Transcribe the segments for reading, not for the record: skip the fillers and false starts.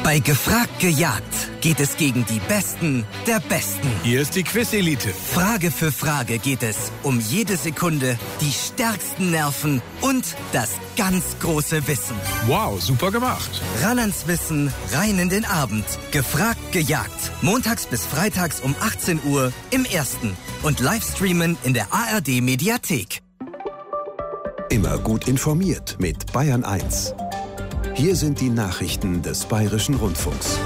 Bei Gefragt gejagt geht es gegen die Besten der Besten. Hier ist die Quiz-Elite. Frage für Frage geht es um jede Sekunde, die stärksten Nerven und das ganz große Wissen. Wow, super gemacht. Ran ans Wissen, rein in den Abend. Gefragt gejagt. Montags bis freitags um 18 Uhr im Ersten. Und Livestreamen in der ARD-Mediathek. Immer gut informiert mit Bayern 1. Hier sind die Nachrichten des Bayerischen Rundfunks.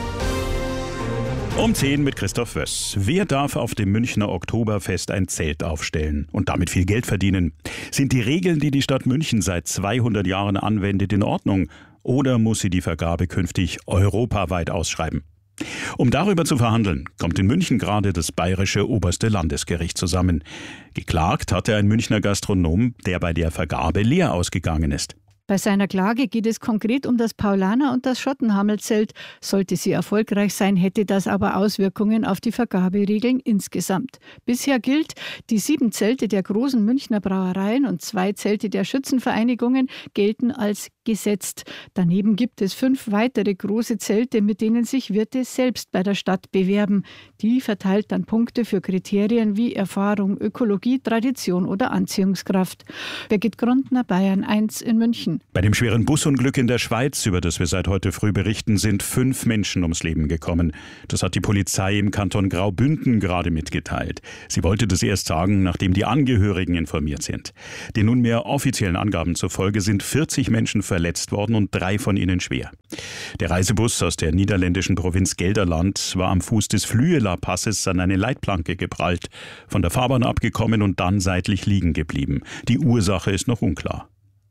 Um 10 mit Christoph Wöss. Wer darf auf dem Münchner Oktoberfest ein Zelt aufstellen und damit viel Geld verdienen? Sind die Regeln, die die Stadt München seit 200 Jahren anwendet, in Ordnung? Oder muss sie die Vergabe künftig europaweit ausschreiben? Um darüber zu verhandeln, kommt in München gerade das Bayerische Oberste Landesgericht zusammen. Geklagt hatte ein Münchner Gastronom, der bei der Vergabe leer ausgegangen ist. Bei seiner Klage geht es konkret um das Paulaner- und das Schottenhamel-Zelt. Sollte sie erfolgreich sein, hätte das aber Auswirkungen auf die Vergaberegeln insgesamt. Bisher gilt, die 7 Zelte der großen Münchner Brauereien und 2 Zelte der Schützenvereinigungen gelten als gesetzt. Daneben gibt es 5 weitere große Zelte, mit denen sich Wirte selbst bei der Stadt bewerben. Die verteilt dann Punkte für Kriterien wie Erfahrung, Ökologie, Tradition oder Anziehungskraft. Birgit Grundner, Bayern 1 in München. Bei dem schweren Busunglück in der Schweiz, über das wir seit heute früh berichten, sind 5 Menschen ums Leben gekommen. Das hat die Polizei im Kanton Graubünden gerade mitgeteilt. Sie wollte das erst sagen, nachdem die Angehörigen informiert sind. Den nunmehr offiziellen Angaben zufolge sind 40 Menschen verletzt worden und 3 von ihnen schwer. Der Reisebus aus der niederländischen Provinz Gelderland war am Fuß des Flüela-Passes an eine Leitplanke geprallt, von der Fahrbahn abgekommen und dann seitlich liegen geblieben. Die Ursache ist noch unklar.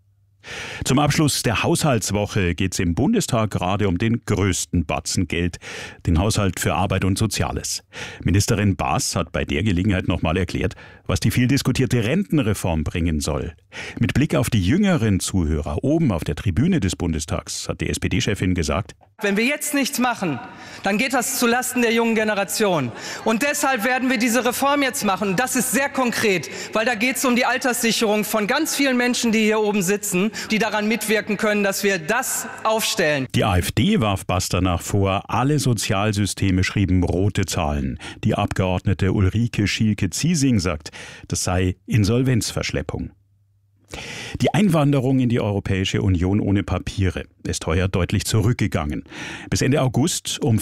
Zum Abschluss der Haushaltswoche geht es im Bundestag gerade um den größten Batzen Geld, den Haushalt für Arbeit und Soziales. Ministerin Baas hat bei der Gelegenheit nochmal erklärt, was die viel diskutierte Rentenreform bringen soll. Mit Blick auf die jüngeren Zuhörer oben auf der Tribüne des Bundestags hat die SPD-Chefin gesagt: Wenn wir jetzt nichts machen, dann geht das zulasten der jungen Generation. Und deshalb werden wir diese Reform jetzt machen. Und das ist sehr konkret, weil da geht es um die Alterssicherung von ganz vielen Menschen, die hier oben sitzen, die daran mitwirken können, dass wir das aufstellen. Die AfD warf Baas danach vor, alle Sozialsysteme schrieben rote Zahlen. Die Abgeordnete Ulrike Schielke-Ziesing sagt, das sei Insolvenzverschleppung. Die Einwanderung in die Europäische Union ohne Papiere ist heuer deutlich zurückgegangen. Bis Ende August um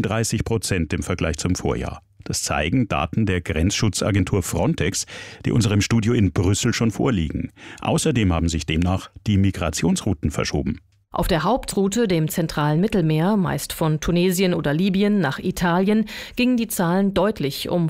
35% im Vergleich zum Vorjahr. Das zeigen Daten der Grenzschutzagentur Frontex, die unserem Studio in Brüssel schon vorliegen. Außerdem haben sich demnach die Migrationsrouten verschoben. Auf der Hauptroute, dem zentralen Mittelmeer, meist von Tunesien oder Libyen nach Italien, gingen die Zahlen deutlich um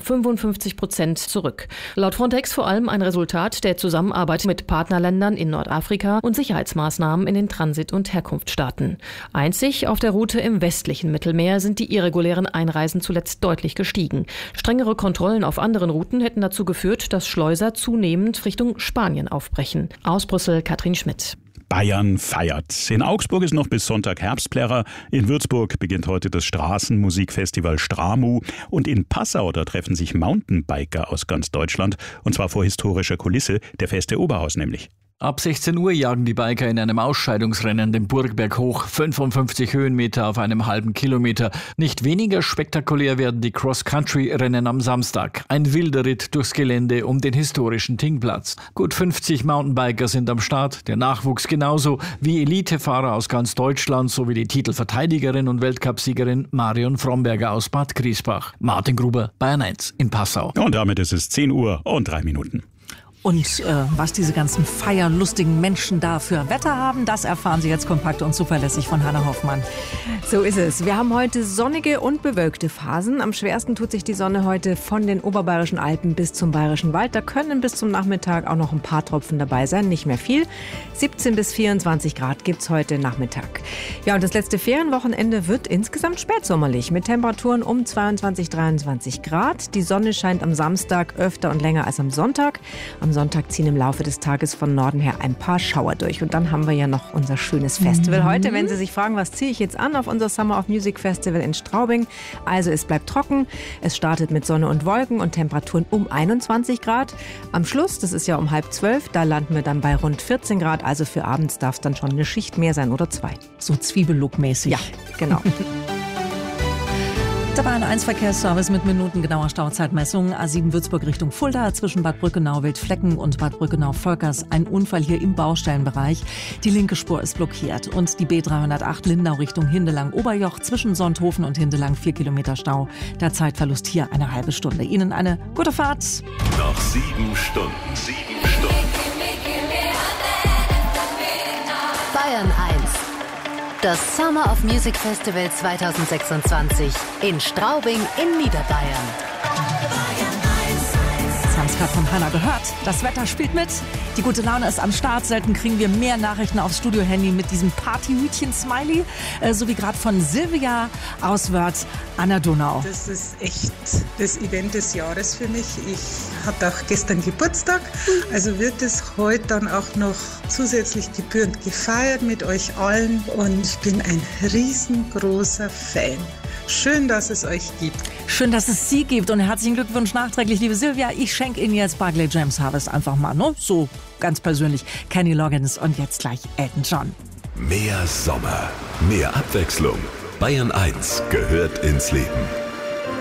55% zurück. Laut Frontex vor allem ein Resultat der Zusammenarbeit mit Partnerländern in Nordafrika und Sicherheitsmaßnahmen in den Transit- und Herkunftsstaaten. Einzig auf der Route im westlichen Mittelmeer sind die irregulären Einreisen zuletzt deutlich gestiegen. Strengere Kontrollen auf anderen Routen hätten dazu geführt, dass Schleuser zunehmend Richtung Spanien aufbrechen. Aus Brüssel, Katrin Schmidt. Bayern feiert. In Augsburg ist noch bis Sonntag Herbstplärrer. In Würzburg beginnt heute das Straßenmusikfestival Stramu. Und in Passau, da treffen sich Mountainbiker aus ganz Deutschland. Und zwar vor historischer Kulisse, der Feste Oberhaus nämlich. Ab 16 Uhr jagen die Biker in einem Ausscheidungsrennen den Burgberg hoch, 55 Höhenmeter auf einem halben Kilometer. Nicht weniger spektakulär werden die Cross-Country-Rennen am Samstag. Ein wilder Ritt durchs Gelände um den historischen Tingplatz. Gut 50 Mountainbiker sind am Start, der Nachwuchs genauso wie Elitefahrer aus ganz Deutschland sowie die Titelverteidigerin und Weltcupsiegerin Marion Fromberger aus Bad Griesbach. Martin Gruber, Bayern 1 in Passau. Und damit ist es 10 Uhr und 3 Minuten. Und was diese ganzen feierlustigen Menschen da für Wetter haben, das erfahren Sie jetzt kompakt und zuverlässig von Hannah Hoffmann. So ist es. Wir haben heute sonnige und bewölkte Phasen. Am schwersten tut sich die Sonne heute von den oberbayerischen Alpen bis zum Bayerischen Wald. Da können bis zum Nachmittag auch noch ein paar Tropfen dabei sein, nicht mehr viel. 17 bis 24 Grad gibt's heute Nachmittag. Ja, und das letzte Ferienwochenende wird insgesamt spätsommerlich mit Temperaturen um 22, 23 Grad. Die Sonne scheint am Samstag öfter und länger als am Sonntag. Am Sonntag ziehen im Laufe des Tages von Norden her ein paar Schauer durch. Und dann haben wir ja noch unser schönes Festival heute. Wenn Sie sich fragen, was ziehe ich jetzt an auf unser Summer of Music Festival in Straubing? Also es bleibt trocken. Es startet mit Sonne und Wolken und Temperaturen um 21 Grad. Am Schluss, das ist ja um 11:30, da landen wir dann bei rund 14 Grad. Also für abends darf es dann schon eine Schicht mehr sein oder 2. So Zwiebellook-mäßig. Ja. Genau. Der Bayern 1 Verkehrsservice mit minutengenauer Stauzeitmessung. A7 Würzburg Richtung Fulda zwischen Bad Brückenau-Wildflecken und Bad Brückenau-Volkers. Ein Unfall hier im Baustellenbereich. Die linke Spur ist blockiert. Und die B308 Lindau Richtung Hindelang-Oberjoch zwischen Sonthofen und Hindelang 4 Kilometer Stau. Der Zeitverlust hier eine halbe Stunde. Ihnen eine gute Fahrt. Noch 7 Stunden. Bayern 1. Das Summer of Music Festival 2026 in Straubing in Niederbayern. Wir haben es gerade von Hannah gehört. Das Wetter spielt mit. Die gute Laune ist am Start. Selten kriegen wir mehr Nachrichten aufs Studio-Handy mit diesem Partyhütchen-Smiley. So wie gerade von Silvia aus Wörth an der Donau. Das ist echt das Event des Jahres für mich. Ich hatte auch gestern Geburtstag. Also wird es heute dann auch noch zusätzlich gebührend gefeiert mit euch allen. Und ich bin ein riesengroßer Fan. Schön, dass es euch gibt. Schön, dass es Sie gibt und herzlichen Glückwunsch nachträglich, liebe Silvia. Ich schenke Ihnen jetzt Barclay James Harvest einfach mal, ne? So ganz persönlich. Kenny Loggins und jetzt gleich Elton John. Mehr Sommer, mehr Abwechslung. Bayern 1 gehört ins Leben.